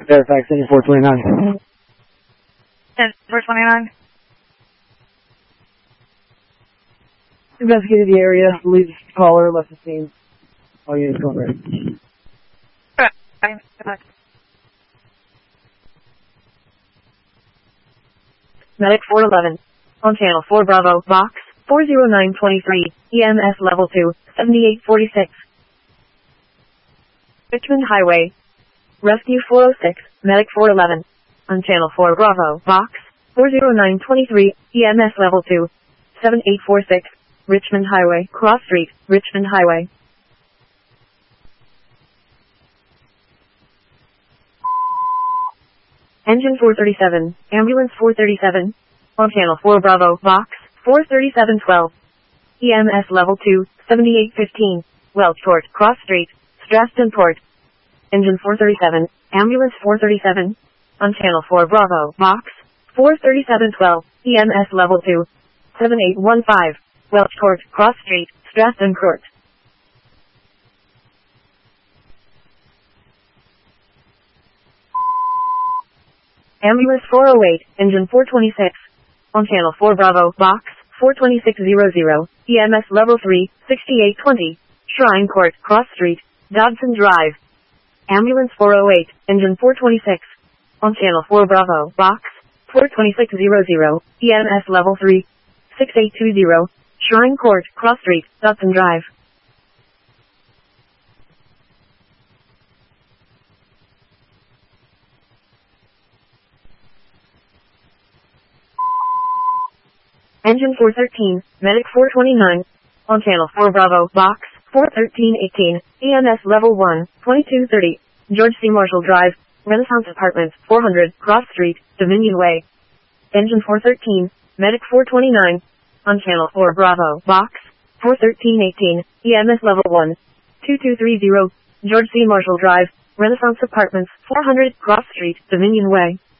Fairfax, engine 429. 429. Investigated the area, leads caller, left the scene. All units going ready. Medic 411. On channel 4 Bravo, box 40923, EMS level 2, 7846. Richmond Highway. Rescue 406, Medic 411. On channel 4 Bravo, box 40923, EMS level 2, 7846. Richmond Highway, Cross Street, Richmond Highway. Engine 437, Ambulance 437, on channel 4 Bravo, box 43712. EMS level 2, 7815, Welch Court, Cross Street, Straston Port. Engine 437, Ambulance 437, on channel 4 Bravo, box 43712, EMS level 2, 7815. Welch Court, Cross Street, Straston Court. Ambulance 408, Engine 426, on channel 4 Bravo, box 42600, EMS level 3, 6820, Shrine Court, Cross Street, Dodson Drive. Ambulance 408, Engine 426, on channel 4 Bravo, box 42600, EMS level 3, 6820, Shrine Court, Cross Street, Dodson Drive. Engine 413, Medic 429, on channel 4 Bravo, box 41318, EMS level 1, 2230, George C. Marshall Drive, Renaissance Apartments, 400, Cross Street, Dominion Way. Engine 413, Medic 429, on channel 4 Bravo, box 41318, EMS level 1, 2230, George C. Marshall Drive, Renaissance Apartments, 400, Cross Street, Dominion Way.